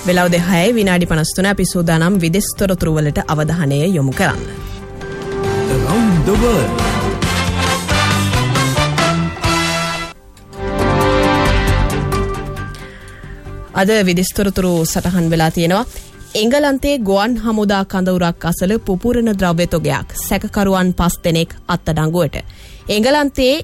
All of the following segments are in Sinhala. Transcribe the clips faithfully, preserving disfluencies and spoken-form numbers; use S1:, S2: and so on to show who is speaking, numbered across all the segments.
S1: වෙලාව දෙකයි විනාඩි පනස් තුන අපි සූදානම් විදේශ තොරතුරු වලට අවධානය යොමු කරන්න.
S2: Around the world.
S1: අද විදේශ තොරතුරු සටහන් වෙලා තියෙනවා. එංගලන්තයේ ගුවන් හමුදා කඳවුරක් අසල පුපුරන ද්‍රව්‍ය තොගයක් සැකකරුවන් පස් දෙනෙක් අත්අඩංගුවට. එංගලන්තයේ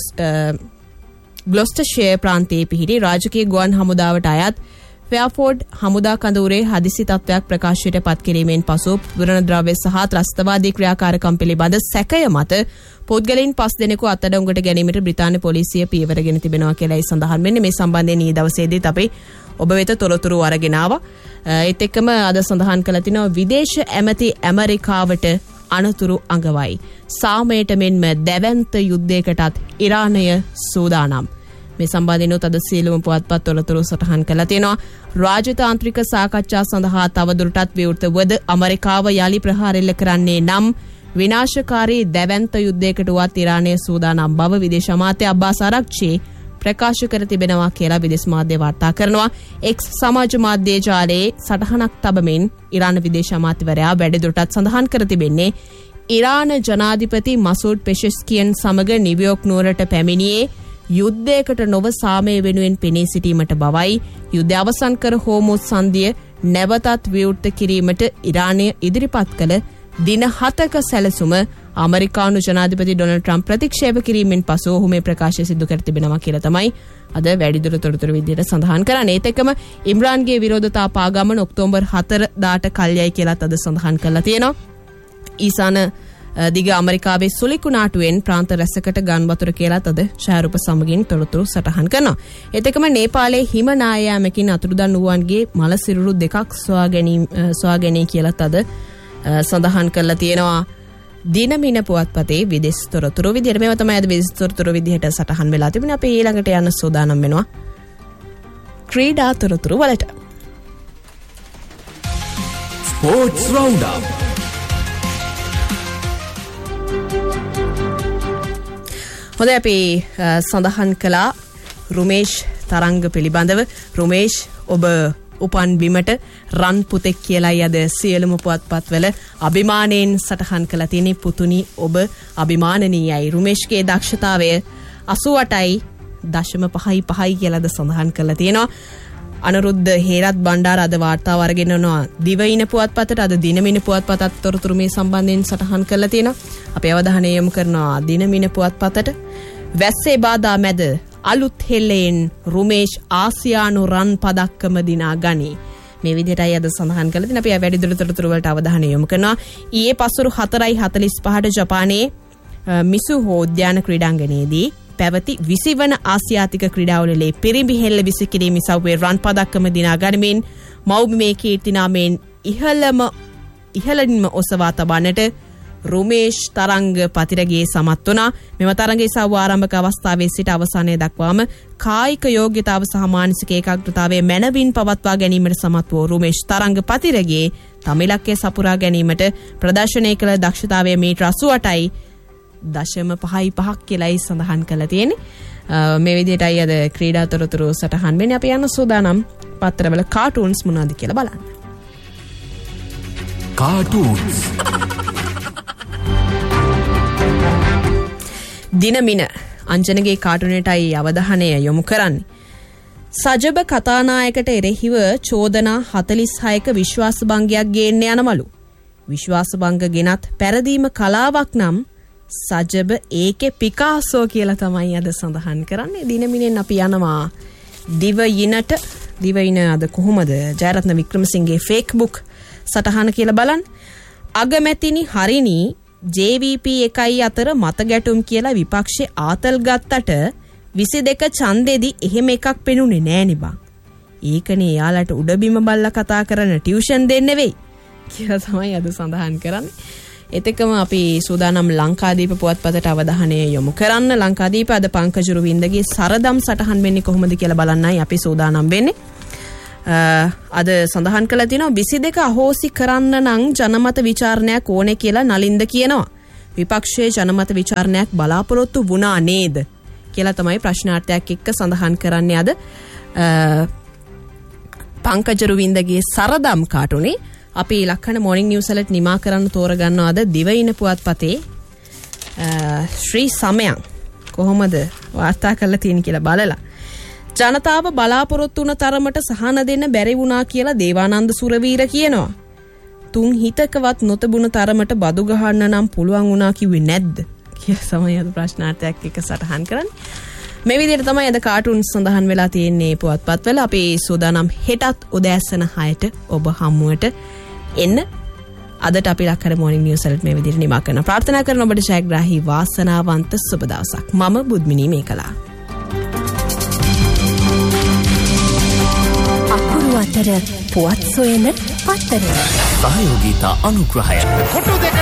S1: ග්ලොස්ටර්ෂයර් ප්‍රාන්තයේ පිහිටි රාජකීය ගුවන් හමුදාවට අයත් ෆෙයාෆෝඩ් හමුදා කඳවුරේ හදිසි තත්ත්වයක් ප්‍රකාශයට පත් කිරීමෙන් පසු පුපුරන ද්‍රව්‍ය සහ ත්‍රස්තවාදී ක්‍රියාකාරකම් පිළිබඳ සැකය මත පුද්ගලයන් පස් දෙනෙකු අත්අඩංගුවට ගැනීමට බ්‍රිතාන්‍ය පොලිසිය පියවරගෙන තිබෙනවා කියලායි සඳහන් වෙන්නේ. මේ සම්බන්ධයෙන් ඊ දවසේදීත් අපි ඔබ වෙත තොරතුරු අරගෙන ආවා. ඒත් එක්කම අද සඳහන් කළ තිනවා විදේශ ඇමති ඇමරිකාවට අනතුරු අඟවයි. සාමයට මෙන්ම දැවැන්ත යුද්ධයකටත් ඉරානය සූදානම්. මේ සම්බන්ධයෙන් අද සියලුම පුවත්පත් තොරතුරු සටහන් කළා තියෙනවා. රාජතාන්ත්‍රික සාකච්ඡා සඳහා තවදුරටත් විවෘත වද ඇමරිකාව යලි ප්‍රහාර එල්ල කරන්නේ නම් විනාශකාරී දැවැන්ත යුද්ධයකට වත් ඉරානය සූදානම් බව විදේශ අමාත්‍ය අබ්බාස් ආරක්චි ප්‍රකාශ කර තිබෙනවා කියලා විදේශ මාධ්‍ය වාර්තා කරනවා. එක්ස් සමාජ මාධ්‍ය ජාලයේ සටහනක් තබමින් ඉරාන විදේශ අමාත්‍යවරයා වැඩිදුරටත් සඳහන් කර තිබෙන්නේ ඉරාන ජනාධිපති මසූඩ් පෙෂෙස්කියන් සමග නිව්යෝක් නුවරට පැමිණියේ යුද්ධයකට නොව සාමය වෙනුවෙන් පෙනී සිටීමට බවයි. යුද්ධය අවසන් කර හෝමුස් සංධිය නැවතත් විවෘත කිරීමට ඉරානය ඉදිරිපත් කළ දින හතක සැලසුම අමරිකානු ජනාධිපති ඩොනල්ඩ් ට්‍රම්ප් ප්‍රතික්ෂේප කිරීමෙන් පසු ඔහු මේ ප්‍රකාශය සිදු කර තිබෙනවා කියලා තමයි අද වැඩිදුර තොරතුරු විදියට සඳහන් කරන්නේ. ඒත් එක්කම ඉම්රාන්ගේ විරෝධතා පාගමන ඔක්තෝබර් හතර දාට කල්යයි කියලාත් අද සඳහන් කරලා තියෙනවා. ඊසාන දිග ඇමරිකාවේ සුලිකු නාටුවෙන් ප්‍රාන්ත රැසකට ගන් වතුර කියලාත් අද ඡායාරූප සමගින් තොරතුරු සටහන් කරනවා. ඒත් එක්කම නේපාලයේ හිම නායෑමකින් අතුරුදන් වූවන්ගේ මල සිරුරු දෙකක් සොයා ගැනීම සොයා ගැනීම කියලාත් අද සඳහන් කරලා තියෙනවා. දිනමින පුවත්පතේ විදේශ තොරතුරු විදියට මේවා තමයි අද විදේශ තොරතුරු විදියට සටහන් වෙලා තිබෙනවා. අපි ඊළඟට යන්න සූදානම් වෙනවා ක්‍රීඩා තොරතුරු වලට.
S2: Sports Roundup.
S1: හොඳයි අපි සඳහන් කළා රුමේෂ් තරංග පිළිබඳව. රුමේෂ් ඔබ උපන් බිමට රන් පුතෙක් කියලායි අද සියලුම පුවත්පත්වල අභිමානයෙන් සටහන් කළා තියෙන. පුතුනි ඔබ අභිමානනීයයි. රුමේෂ්ගේ දක්ෂතාවය අසූ අටයි දශම පහයි පහයි කියලාද සඳහන් කරලා තියෙනවා. අනුරුද්ධ හේරත් බණ්ඩාර අද වාර්තාව අරගෙන යනවා දිවයින පුවත්පතට. අද දිනමින පුවත්පතත් තොරතුරු මේ සම්බන්ධයෙන් සටහන් කරලා තියෙනවා. අපි අවධානය යොමු කරනවා දිනමින පුවත්පතට. වැස්සේ බාධා මැද අලුත් හෙල්ලෙන් රුමේෂ් ආසියානු රන් පදක්කම දිනා ගනී. මේ විදිහටයි අද සඳහන් කළා. ඉතින් අපි වැඩිදුර තොරතුරු වලට අවධානය යොමු කරනවා. ඊයේ පස්වරු හතරයි හතළිස් පහට ජපානයේ මිසුහෝ උද්‍යාන ක්‍රීඩාංගණයේදී පැවති විසි වන ආසියාතික ක්‍රීඩාවලේ පිරිමි හෙල්ල විසිකිරීම ඉසව්වේ රන් පදක්කම දිනා ගනිමින් මව්බිමේ කීර්තිනාමයෙන් ඉහළම ඉහළින්ම ඔසවා තබන්නට රුමේෂ් තරංග පතිරගේ සමත් වුණා. මෙම තරඟ ඉසව්ව ආරම්භක අවස්ථාවේ සිට අවසානයේ දක්වාම කායික යෝග්‍යතාව සහ මානසික ඒකාග්‍රතාවය මැනවින් පවත්වා ගැනීමට සමත් වූ රුමේෂ් තරංග පතිරගේ තම ඉලක්කය සපුරා ගැනීමට ප්‍රදර්ශනය කළ දක්ෂතාවය මීටර් අසූ අටයි දශම පහයි පහක් කියලායි සඳහන් කරලා තියෙන්නේ. මේ විදිහටයි අද ක්‍රීඩා තොරතුරු සටහන් වෙන්නේ. අපි යන සූදානම් පත්‍රවල කාටූන්ස් මොනවද කියලා බලන්න.
S2: කාටූන්ස්
S1: දිනමින අංජනගේ කාටුනටයි අවධානය යොමු කරන්නේ. සජබ කතානායකට එරෙහිව චෝදනා හතළිස් හයක විශ්වාසභංගයක් ගේන්න යනවලු. විශ්වාසභංග ගෙනත් පැරදීම කලාවක් නම් සජබ ඒකේ පිකාසෝ කියලා තමයි අද සඳහන් කරන්නේ. දිනමිනෙන් අපි යනවා දිවයිනට. දිවයින අද කොහොමද ජයරත්න වික්‍රමසිංහගේ ෆේක්බුක් සටහන කියලා බලන්න. අගමැතිනි හරිනි ජේ වී පී එකයි අතර මත ගැටුම් කියලා විපක්ෂේ ආතල් ගත්තට විසි දෙක ඡන්දෙදි එහෙම එකක් පෙනුනේ නෑනේ බං. ඒකනේ යාලට උඩබිම බල්ලා කතා කරන ටියුෂන් දෙන්න වෙයි කියලා තමයි අද සඳහන් කරන්නේ. එතකම අපි සූදානම් ලංකාදීප පුවත්පතට අවධානය යොමු කරන්න. ලංකාදීප අද පංකජ රුවින්දගේ සරදම් සටහන් වෙන්නේ කොහොමද කියලා බලන්නයි අපි සූදානම් වෙන්නේ. අද සඳහන් කළා තියෙනවා විසි දෙක අහෝසි කරන්න නම් ජනමත විචාරණයක් ඕනේ කියලා නලින්ද කියනවා. විපක්ෂයේ ජනමත විචාරණයක් බලාපොරොත්තු වුණා නේද කියලා තමයි ප්‍රශ්නාර්ථයක් එක්ක සඳහන් කරන්නේ අද පංකජරු වින්දගේ සරදම් කාටුනේ අපි ලක්කන මොර්නිං නිවුස් වලට නිමා කරන්න තෝරගන්නවා අද දිවයින පුවත්පතේ ශ්‍රී සමයන් කොහොමද වාර්තා කරලා තියෙන කියලා බලලා ජනතාව බලාපොරොත්තු වුණ තරමට සහන දෙන්න බැරි වුණා කියලා දේවානන්ද සුරවීර කියනවා. තුන් හිතකවත් නොතබුණ තරමට බදු ගහන්න නම් පුළුවන් වුණා කිව්වේ නැද්ද කියලා සමය අද ප්‍රශ්නාර්ථයක් එක සටහන් කරන්නේ. මේ විදිහට තමයි අද කාටුන්ස් සඳහන් වෙලා තියෙන්නේ පුවත්පත්වල. අපි සෝදානම් හෙටත් උදෑසන හයට ඔබ හමුවට එන්න. අදට අපි ලක්කර මොර්නිං නිවුස් වලට මේ විදිහට නිමා කරන ප්‍රාර්ථනා කරන ඔබට ජයග්‍රාහී වාසනාවන්ත සුබ දවසක්. මම බුද්ධ්මිනී මේකලා.
S3: අකුරු අතර පුවත් සොයන පත්තර
S2: සහයෝගීතා අනුග්‍රහය
S4: කොටු දෙක